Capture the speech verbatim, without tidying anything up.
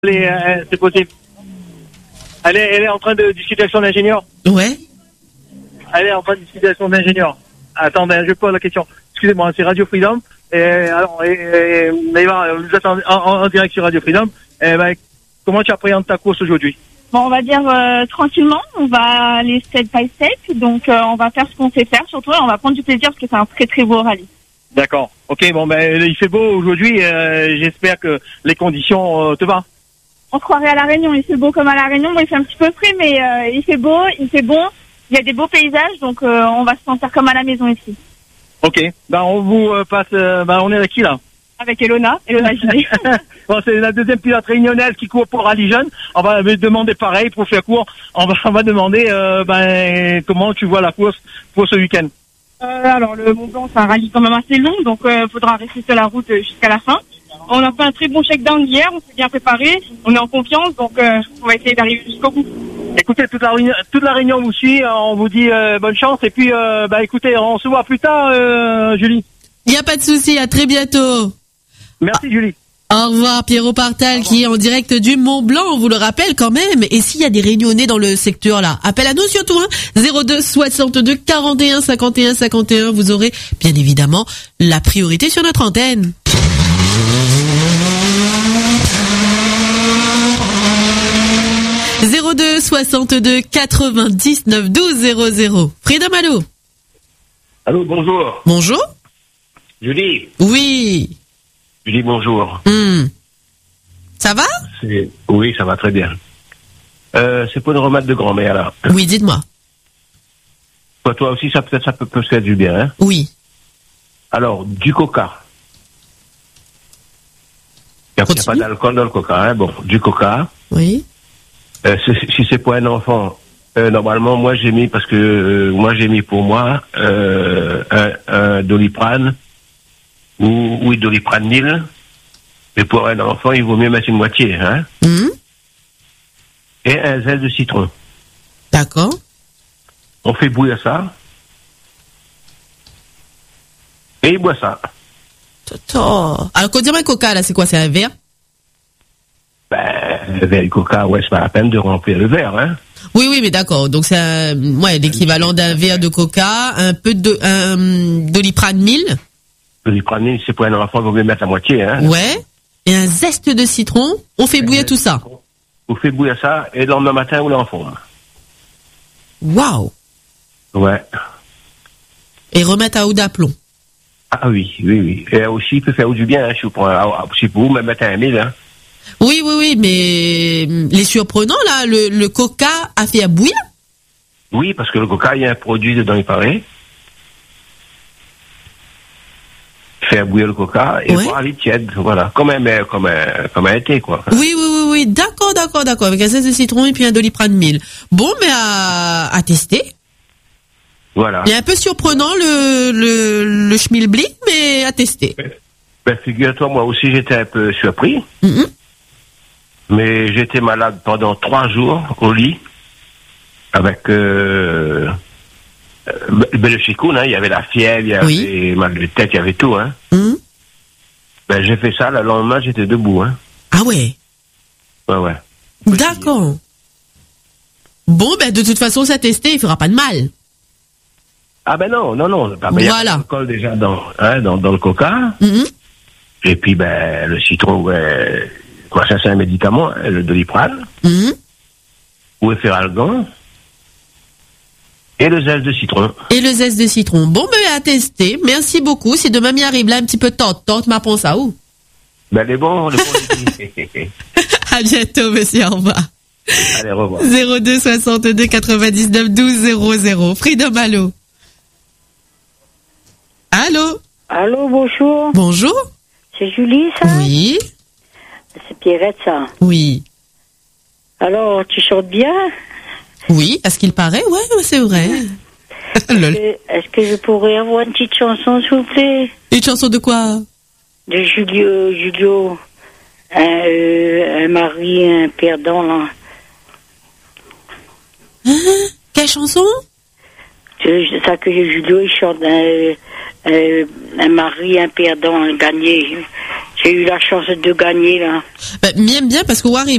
Elle est, euh, c'est possible. Elle est, elle est en train de discuter avec son ingénieur. Ouais. Elle est en train de discuter avec son ingénieur. Attends, ben, je pose la question. Excusez-moi, c'est Radio Freedom. Et alors, et, et, mais ben, vous êtes en, en, en direct sur Radio Freedom. Et ben, comment tu appréhendes ta course aujourd'hui? Bon, on va dire euh, tranquillement. On va aller step by step. Donc, euh, on va faire ce qu'on sait faire. Surtout, on va prendre du plaisir parce que c'est un très très beau rallye. D'accord. Ok, bon, ben, il fait beau aujourd'hui. Euh, j'espère que les conditions euh, te vont. On se croirait à La Réunion. Il fait beau comme à La Réunion. Bon, il fait un petit peu frais, mais euh, il fait beau, il fait bon. Il y a des beaux paysages, donc euh, on va se sentir comme à la maison ici. Ok. Ben, on vous euh, passe. Euh, ben, on est avec qui là? Avec Elona, Elona Gilet. Bon, c'est la deuxième pilote réunionnaise qui court pour Rallye Jeune. On va demander pareil pour faire court. On va, on va demander euh, ben, comment tu vois la course pour ce week-end. Euh, alors, le Mont Blanc, c'est un rallye quand même assez long, donc il euh, faudra rester sur la route jusqu'à la fin. On a fait un très bon check-down hier, on s'est bien préparé, on est en confiance, donc euh, on va essayer d'arriver jusqu'au bout. Écoutez, toute la réunion, toute la réunion vous suit, on vous dit euh, bonne chance, et puis, euh, bah écoutez, on se voit plus tard, euh, Julie. Il n'y a pas de souci, à très bientôt. Merci, Julie. Au revoir, Pierrot Partal, qui est en direct du Mont Blanc, on vous le rappelle quand même. Et s'il y a des réunionnais dans le secteur là, appel à nous surtout, hein, zéro deux soixante-deux quarante et un cinquante et un cinquante et un, vous aurez bien évidemment la priorité sur notre antenne. zéro deux soixante-deux quatre-vingt-dix-neuf douze zéro zéro. Freedom, allô? Allô, bonjour. Bonjour. Julie. Oui. Julie, bonjour. Mmh. Ça va? C'est... Oui, ça va très bien. Euh, c'est pour une remarque de grand-mère, là. Oui, dites-moi. Toi, toi aussi, ça peut-être ça peut, peut faire du bien, hein? Oui. Alors, du coca. Il n'y a, a pas d'alcool dans le coca, hein? Bon, du coca. Oui. Euh, si, si c'est pour un enfant, euh, normalement, moi, j'ai mis, parce que euh, moi, j'ai mis pour moi euh, un, un Doliprane ou, ou Doliprane mille. Mais pour un enfant, il vaut mieux mettre une moitié, hein? Mmh. Et un zèle de citron. D'accord. On fait bouillir ça. Et il boit ça. Toto. Alors, quand on dit un coca, là, c'est quoi? C'est un verre? Ben, le verre de coca, ouais, c'est pas la peine de remplir le verre, hein. Oui, oui, mais d'accord. Donc, c'est un, ouais, l'équivalent d'un verre de coca, un peu de, un, Doliprane mille. Doliprane mille, c'est pour un enfant, il vaut mieux mettre la moitié, hein. Ouais. Et un zeste de citron. On fait bouillir tout ça. On fait bouillir ça, et le lendemain matin, on l'enfourne. Waouh. Ouais. Et remettre à eau d'aplomb. Ah oui, oui, oui. Et aussi, il peut faire du bien, hein, si vous prenez, si vous me mettez un mille, hein. Oui, oui, oui, mais les surprenants, là, le, le coca a fait à bouillir? Oui, parce que le coca, il y a un produit dedans, il paraît. Faire bouillir le coca et ouais. voir les tièdes, voilà. Comme un, comme un, comme un thé, quoi. Oui, oui, oui, oui. D'accord, d'accord, d'accord. Avec un zeste de citron et puis un Doliprane mille. Bon, mais à, à tester. Voilà. Il est un peu surprenant le, le, le schmilblick, mais à tester. Ben, figure-toi, moi aussi, j'étais un peu surpris. Mm-hmm. Mais j'étais malade pendant trois jours au lit. Avec, euh, euh ben, le chicoun, hein. Il y avait la fièvre, il y avait oui. mal de tête, il y avait tout, hein. Mm-hmm. Ben, j'ai fait ça, le lendemain, j'étais debout, hein. Ah ouais? Ouais, ouais. D'accord. Bon, ben, de toute façon, ça testé, il fera pas de mal. Ah ben non, non, non. Ben, voilà. Il y a l'alcool déjà dans, hein, dans, dans le coca. Mm-hmm. Et puis, ben, le citron, ben, quoi, ça c'est un médicament, hein, le Doliprane. Mm-hmm. Ou Efferalgan. Et le zeste de citron. Et le zeste de citron. Bon, ben, à tester. Merci beaucoup. Si demain m'y arrive là, un petit peu tente, tente, ma pense à où? Ben, les bons, les bons. À bientôt, monsieur, au revoir. Allez, au revoir. zéro deux soixante-deux quatre-vingt-dix-neuf douze zéro zéro. Freedom, allô. Allô? Allô, bonjour. Bonjour. C'est Julie, ça? Oui. C'est Pierrette, ça? Oui. Alors, tu chantes bien? Oui, à ce qu'il paraît, ouais, c'est vrai. Est-ce que, est-ce que je pourrais avoir une petite chanson, s'il vous plaît? Une chanson de quoi? De Julio, Julio. Un, euh, un mari, un perdant, là. Hein? Quelle chanson? C'est ça que Julio, il chante un, euh, un mari, un perdant, un gagné. J'ai eu la chance de gagner, là. Bah, bien, bien, parce que War,